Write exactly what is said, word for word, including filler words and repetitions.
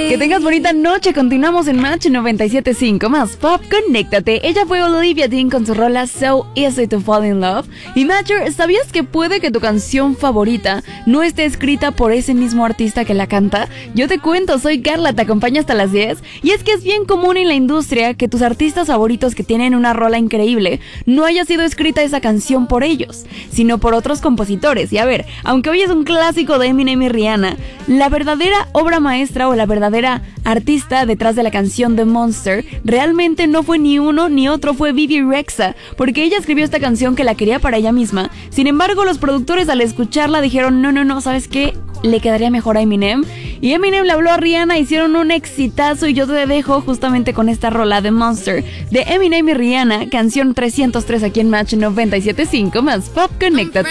Que tengas bonita noche. Continuamos en Match noventa y siete punto cinco más Pop. Conéctate. Ella fue Olivia Dean con su rola So Easy to Fall in Love. Y Matcher, ¿sabías que puede que tu canción favorita no esté escrita por ese mismo artista que la canta? Yo te cuento, soy Carla, te acompaño hasta las diez. Y es que es bien común en la industria que tus artistas favoritos que tienen una rola increíble no haya sido escrita esa canción por ellos, sino por otros compositores. Y a ver, aunque hoy es un clásico de Eminem y Rihanna, la verdadera obra maestra o la verdadera artista detrás de la canción de Monster realmente no fue ni uno ni otro, fue Bebe Rexha, porque ella escribió esta canción que la quería para ella misma. Sin embargo, los productores al escucharla dijeron, no, no, no, ¿sabes qué? Le quedaría mejor a Eminem. Y Eminem le habló a Rihanna, hicieron un exitazo y yo te dejo justamente con esta rola de Monster de Eminem y Rihanna, canción trescientos tres aquí en Match noventa y siete punto cinco más Pop. Conéctate.